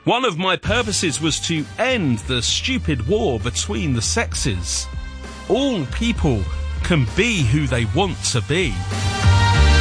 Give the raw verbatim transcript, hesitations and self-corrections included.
One of my purposes was to end the stupid war between the sexes. All people can be who they want to be.